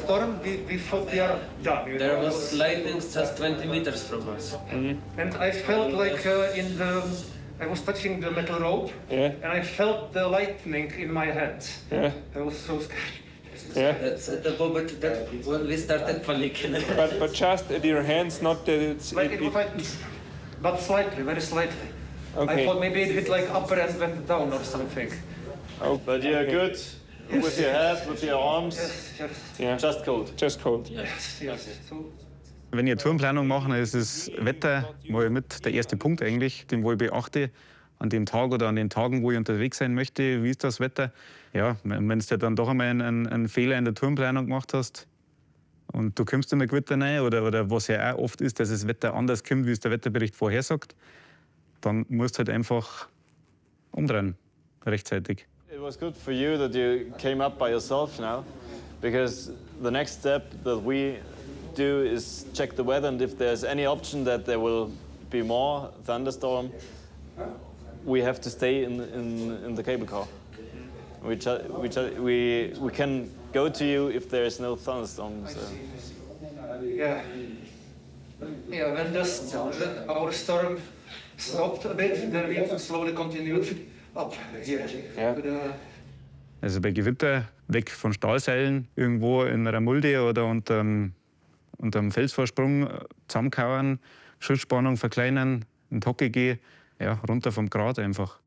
storm, we thought we are done. There was lightning just 20 meters from us. And I felt like I was touching the metal rope, and I felt the lightning in my hands. I was so scared. That's at the moment that when we started panicking. But just at your hands, not that it's... It was like, but slightly, very slightly. Okay. I thought maybe it hit like upper and went down or something. Oh, but you're good with your head, with your arms. Yes. yeah. Just cold. Just cold. Yes. So, Wenn ich eine Tourenplanung mache, dann ist das Wetter mal mit der erste Punkt eigentlich, den wo ich beachte. An dem Tag oder an den Tagen, wo ich unterwegs sein möchte, wie ist das Wetter? Ja, wenn du dann doch einmal einen Fehler in der Tourenplanung gemacht hast und du kommst in ein Gewitter rein oder was ja auch oft ist, dass das Wetter anders kommt, wie es der Wetterbericht vorhersagt, dann musst du halt einfach umdrehen, rechtzeitig. It was good for you that you came up by yourself now, because the next step that we do is check the weather, and if there's any option that there will be more thunderstorm, we have to stay in the cable car. We can go to you if there is no thunderstorm. So. yeah, when our storm stopped a bit, then we slowly continued up here. Also bei Gewitter weg von Stahlseilen, irgendwo in einer Mulde oder unterm Felsvorsprung zusammenkauern, Schutzspannung verkleinern, in die Hocke gehen, ja, runter vom Grat einfach.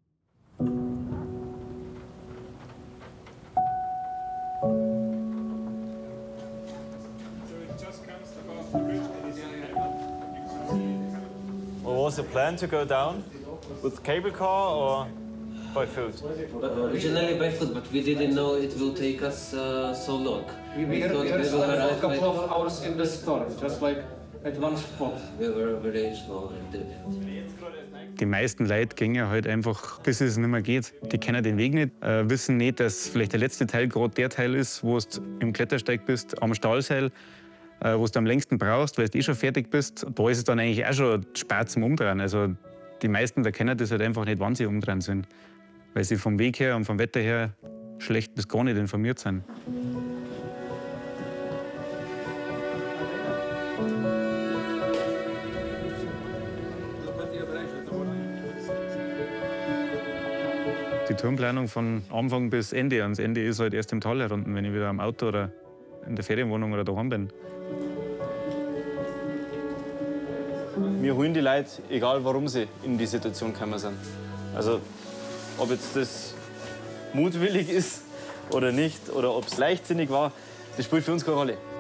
Well, was the plan to go down with cable car or by foot? Originally by foot, but we didn't know it will take us so long. We thought we will a arrive couple by... of hours in the storm, just like at one spot. We were very slow and Die meisten Leute gehen ja halt einfach, bis es nicht mehr geht. Die kennen den Weg nicht, wissen nicht, dass vielleicht der letzte Teil gerade der Teil ist, wo du im Klettersteig bist, am Stahlseil, wo du am längsten brauchst, weil du schon fertig bist. Da ist es dann eigentlich auch schon spät zum Umdrehen. Also die meisten, da kennen das halt einfach nicht, wann sie umdrehen sind. Weil sie vom Weg her und vom Wetter her schlecht bis gar nicht informiert sind. Die Tourenplanung von Anfang bis Ende. Und das Ende ist halt erst im Tal herunten, wenn ich wieder am Auto oder in der Ferienwohnung oder daheim bin. Wir holen die Leute, egal warum sie in die Situation gekommen sind. Also, ob jetzt das mutwillig ist oder nicht, oder ob es leichtsinnig war, das spielt für uns keine Rolle.